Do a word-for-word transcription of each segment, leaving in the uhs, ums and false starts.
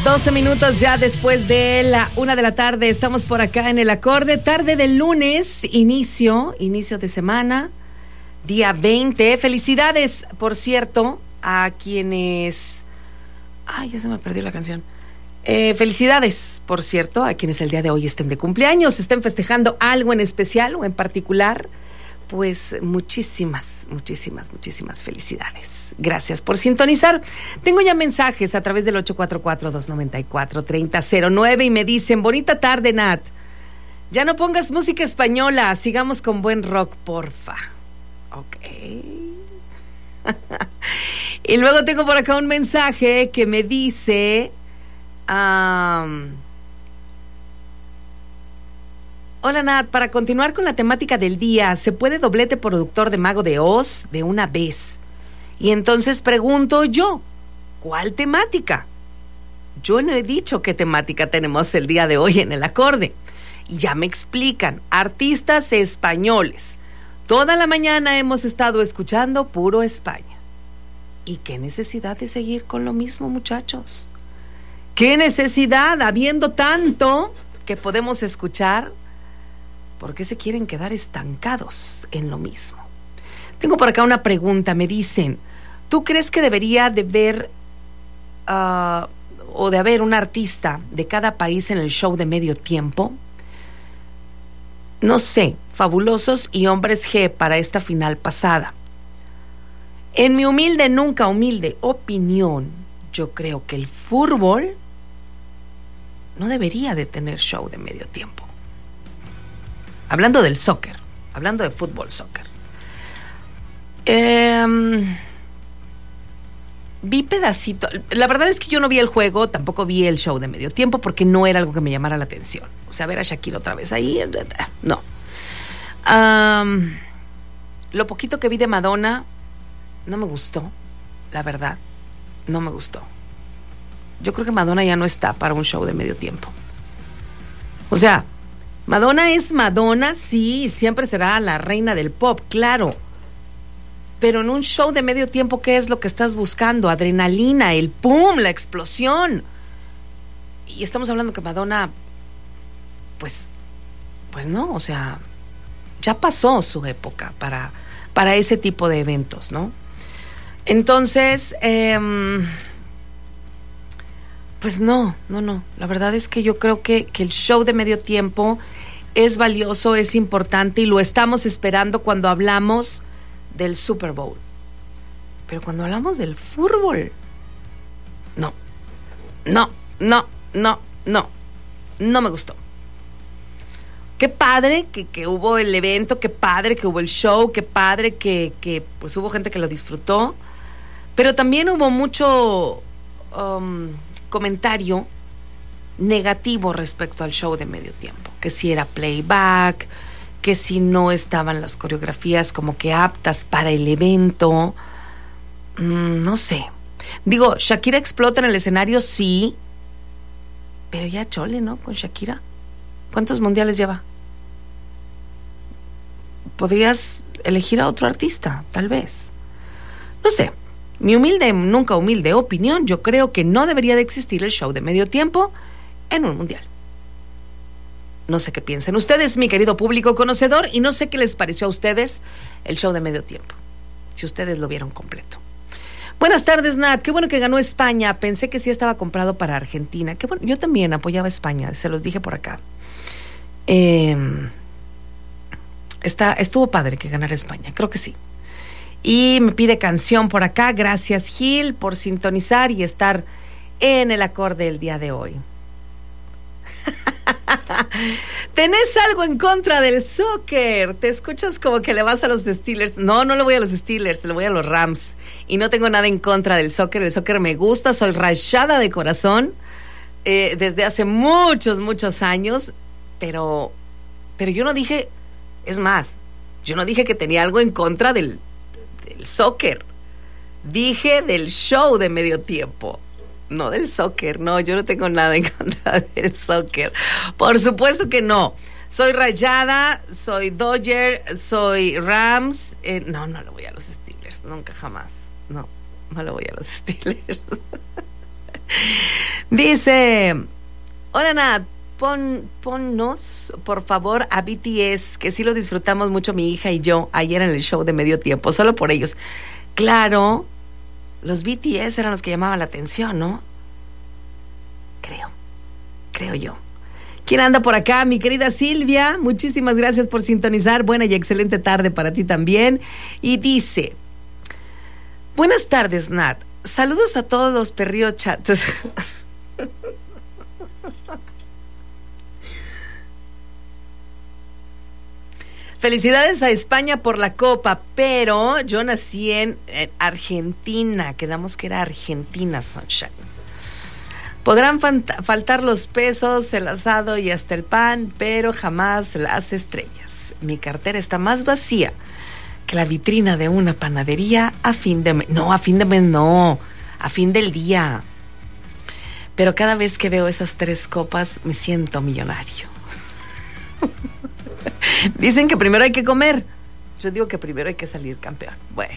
doce minutos ya después de la una de la tarde. Estamos por acá en el acorde. Tarde del lunes, inicio, inicio de semana, día veinte. Felicidades, por cierto, a quienes... Ay, ya se me perdió la canción. Eh, felicidades, por cierto, a quienes el día de hoy estén de cumpleaños, estén festejando algo en especial o en particular. Pues muchísimas, muchísimas, muchísimas felicidades. Gracias por sintonizar. Tengo ya mensajes a través del ocho cuatro cuatro, dos nueve cuatro, tres cero cero nueve y me dicen: bonita tarde, Nat. Ya no pongas música española, sigamos con buen rock, porfa. Ok. Y luego tengo por acá un mensaje que me dice... Um, Hola, Nat, para continuar con la temática del día, ¿se puede doblete productor de Mago de Oz de una vez? Y entonces pregunto yo, ¿cuál temática? Yo no he dicho qué temática tenemos el día de hoy en el acorde. Y ya me explican, artistas españoles. Toda la mañana hemos estado escuchando puro España. ¿Y qué necesidad de seguir con lo mismo, muchachos? ¿Qué necesidad, habiendo tanto que podemos escuchar? ¿Por qué se quieren quedar estancados en lo mismo? Tengo por acá una pregunta. Me dicen, ¿tú crees que debería de ver uh, o de haber un artista de cada país en el show de medio tiempo? No sé, Fabulosos y Hombres G para esta final pasada. En mi humilde, nunca humilde opinión, yo creo que el fútbol no debería de tener show de medio tiempo. Hablando del soccer, hablando de fútbol, soccer. Eh, vi pedacito. La verdad es que yo no vi el juego, tampoco vi el show de medio tiempo porque no era algo que me llamara la atención. O sea, ver a Shakira otra vez ahí, no. Um, lo poquito que vi de Madonna no me gustó, la verdad, no me gustó. Yo creo que Madonna ya no está para un show de medio tiempo. O sea, Madonna es Madonna, sí, siempre será la reina del pop, claro. Pero en un show de medio tiempo, ¿qué es lo que estás buscando? Adrenalina, el pum, la explosión. Y estamos hablando que Madonna, pues, pues no, o sea, ya pasó su época para, para ese tipo de eventos, ¿no? Entonces, eh, pues no, no, no. La verdad es que yo creo que, que el show de medio tiempo es valioso, es importante y lo estamos esperando cuando hablamos del Super Bowl. Pero cuando hablamos del fútbol, no, no, no, no, no, no me gustó. Qué padre que, que hubo el evento, qué padre que hubo el show, qué padre que, que pues hubo gente que lo disfrutó, pero también hubo mucho um, comentario negativo respecto al show de medio tiempo, que si era playback, que si no estaban las coreografías como que aptas para el evento, mm, no sé. Digo, Shakira explota en el escenario, sí, pero ya chole, ¿no? Con Shakira, ¿cuántos mundiales lleva? Podrías elegir a otro artista, tal vez. No sé. Mi humilde, nunca humilde opinión, yo creo que no debería de existir el show de medio tiempo en un mundial. No sé qué piensan ustedes, mi querido público conocedor, y no sé qué les pareció a ustedes el show de medio tiempo, si ustedes lo vieron completo. Buenas tardes, Nat. Qué bueno que ganó España. Pensé que sí estaba comprado para Argentina. Qué bueno. Yo también apoyaba a España, se los dije por acá. Eh, está, estuvo padre que ganara España, creo que sí. Y me pide canción por acá. Gracias, Gil, por sintonizar y estar en el acorde el día de hoy. ¿Tenés algo en contra del soccer? ¿Te escuchas como que le vas a los Steelers? No, no le voy a los Steelers, le voy a los Rams. Y no tengo nada en contra del soccer. El soccer me gusta, soy rayada de corazón eh, desde hace muchos, muchos años. Pero, pero yo no dije, es más, yo no dije que tenía algo en contra del, del soccer. Dije del show de medio tiempo. No del soccer, no, yo no tengo nada en contra del soccer. Por supuesto que no. Soy rayada, soy Dodger, soy Rams. Eh, no, no le voy a los Steelers, nunca jamás. No, no le voy a los Steelers. Dice, hola Nat, pon, ponnos por favor a B T S, que sí lo disfrutamos mucho mi hija y yo ayer en el show de medio tiempo, solo por ellos. Claro, los B T S eran los que llamaban la atención, ¿no? Creo, creo yo. ¿Quién anda por acá? Mi querida Silvia, muchísimas gracias por sintonizar. Buena y excelente tarde para ti también. Y dice, buenas tardes, Nat. Saludos a todos los perríos chats. Felicidades a España por la Copa, pero yo nací en, en Argentina. Quedamos que era Argentina, Sunshine. Podrán fanta- faltar los pesos, el asado y hasta el pan, pero jamás las estrellas. Mi cartera está más vacía que la vitrina de una panadería a fin de mes. No, a fin de mes no, a fin del día. Pero cada vez que veo esas tres copas me siento millonario. Dicen que primero hay que comer. Yo digo que primero hay que salir campeón. Bueno.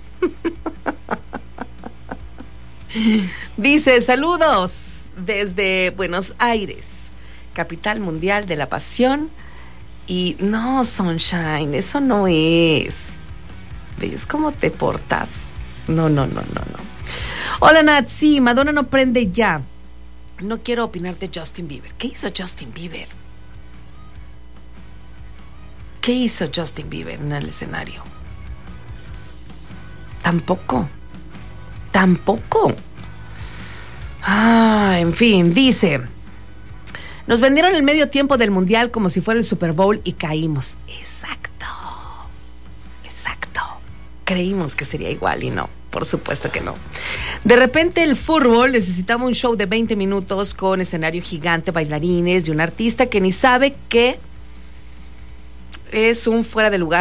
Dice, saludos desde Buenos Aires, capital mundial de la pasión. Y no, Sunshine, eso no es. ¿Ves cómo te portas? No, no, no, no, no. Hola, Nat, sí, Madonna no prende ya. No quiero opinar de Justin Bieber. ¿Qué hizo Justin Bieber? ¿Qué hizo Justin Bieber en el escenario? Tampoco. Tampoco. Ah, en fin, dice, nos vendieron el medio tiempo del mundial como si fuera el Super Bowl y caímos. Exacto. Exacto. Creímos que sería igual y no. Por supuesto que no. De repente el fútbol necesitaba un show de veinte minutos con escenario gigante, bailarines y un artista que ni sabe que es un fuera de lugar.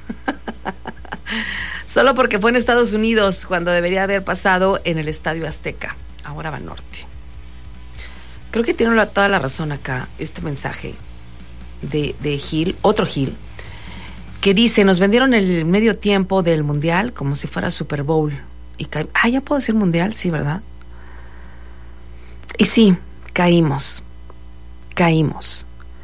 Solo porque fue en Estados Unidos cuando debería haber pasado en el Estadio Azteca. Ahora va norte. Creo que tiene toda la razón acá este mensaje de, de Gil, otro Gil, que dice, nos vendieron el medio tiempo del mundial como si fuera Super Bowl. Y ca- ah, ya puedo decir mundial, sí, ¿verdad? Y sí, caímos. Caímos.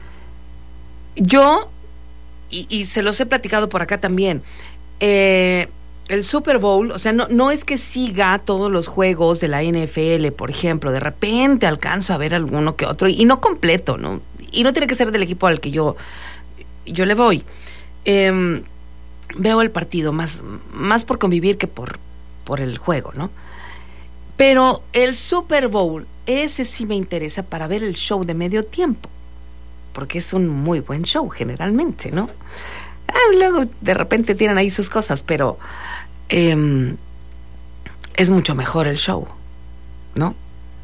Yo, y, y se los he platicado por acá también, eh, el Super Bowl, o sea, no, no es que siga todos los juegos de la N F L, por ejemplo, de repente alcanzo a ver alguno que otro, y no completo, ¿no? Y no tiene que ser del equipo al que yo, yo le voy. Eh, veo el partido más, más por convivir que por, por el juego, ¿no? Pero el Super Bowl, ese sí me interesa para ver el show de medio tiempo, porque es un muy buen show generalmente, ¿no? Ah, luego de repente tienen ahí sus cosas, pero eh, es mucho mejor el show, ¿no?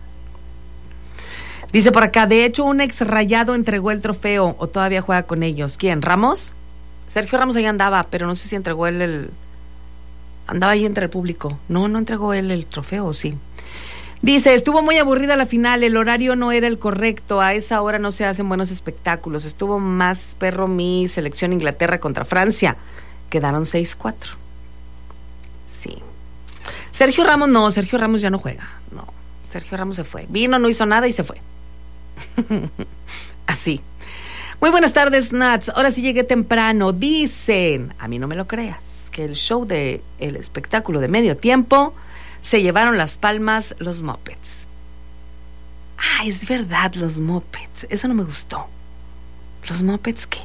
Dice por acá, de hecho un ex Rayado entregó el trofeo o todavía juega con ellos. ¿Quién? ¿Ramos? Sergio Ramos ahí andaba, pero no sé si entregó él el... Andaba ahí entre el público. No, no entregó él el trofeo, ¿o sí? Dice, estuvo muy aburrida la final, el horario no era el correcto, a esa hora no se hacen buenos espectáculos, estuvo más perro mi selección Inglaterra contra Francia, quedaron seis cuatro. Sí. Sergio Ramos no, Sergio Ramos ya no juega, no, Sergio Ramos se fue, vino, no hizo nada y se fue. Así. Muy buenas tardes, Nats, ahora sí llegué temprano, dicen, a mí no me lo creas, que el show de el espectáculo de medio tiempo se llevaron las palmas los Muppets. Ah, es verdad, los Muppets. Eso no me gustó. ¿Los Muppets qué?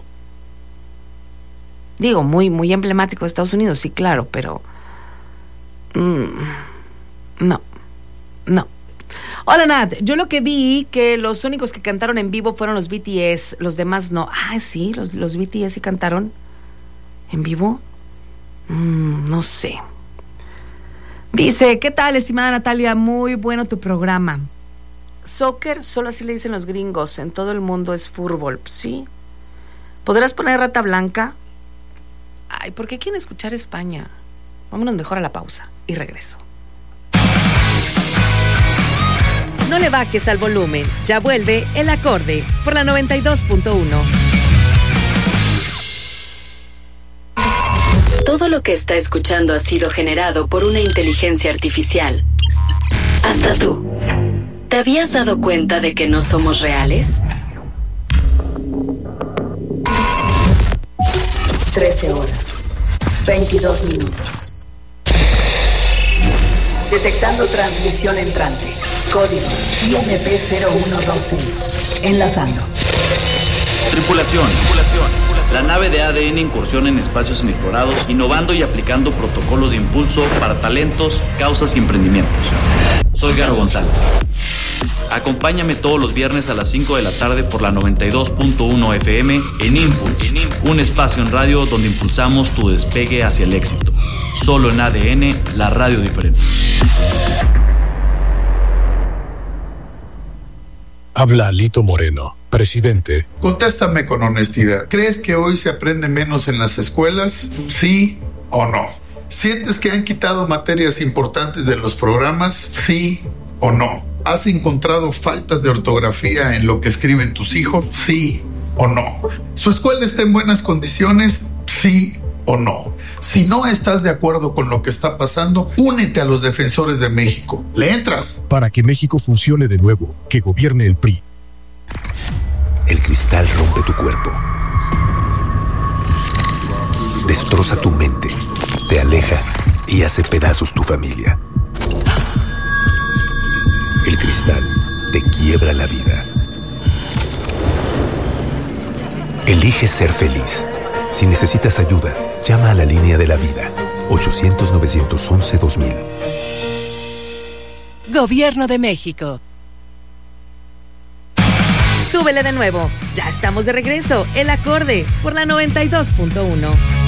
Digo, muy, muy emblemático de Estados Unidos, sí, claro, pero... Mm, no, no. Hola, Nat. Yo lo que vi, que los únicos que cantaron en vivo fueron los B T S, los demás no. Ah, sí, los, los B T S sí cantaron en vivo. Mm, no sé. Dice, ¿qué tal, estimada Natalia? Muy bueno tu programa. Soccer, solo así le dicen los gringos. En todo el mundo es fútbol, ¿sí? ¿Podrás poner Rata Blanca? Ay, ¿por qué quieren escuchar España? Vámonos mejor a la pausa y regreso. No le bajes al volumen. Ya vuelve El Acorde por la noventa y dos punto uno. Todo lo que está escuchando ha sido generado por una inteligencia artificial. Hasta tú. ¿Te habías dado cuenta de que no somos reales? trece horas, veintidós minutos. Detectando transmisión entrante. Código I M P cero uno dos seis. Enlazando. Tripulación. Tripulación. La nave de A D N incursiona en espacios inexplorados, innovando y aplicando protocolos de impulso para talentos, causas y emprendimientos. Soy Garo González. Acompáñame todos los viernes a las cinco de la tarde por la noventa y dos punto uno F M en Impulse, un espacio en radio donde impulsamos tu despegue hacia el éxito. Solo en A D N, la radio diferente. Habla Alito Moreno, presidente. Contéstame con honestidad. ¿Crees que hoy se aprende menos en las escuelas? ¿Sí o no? ¿Sientes que han quitado materias importantes de los programas? ¿Sí o no? ¿Has encontrado faltas de ortografía en lo que escriben tus hijos? ¿Sí o no? ¿Su escuela está en buenas condiciones? ¿Sí o no? Si no estás de acuerdo con lo que está pasando, únete a los defensores de México. ¿Le entras? Para que México funcione de nuevo, que gobierne el P R I. El cristal rompe tu cuerpo. Destroza tu mente, te aleja y hace pedazos tu familia. El cristal te quiebra la vida. Elige ser feliz. Si necesitas ayuda, llama a la línea de la vida. ochocientos, novecientos once, dos mil. Gobierno de México. Súbele de nuevo. Ya estamos de regreso. El Acorde por la noventa y dos punto uno.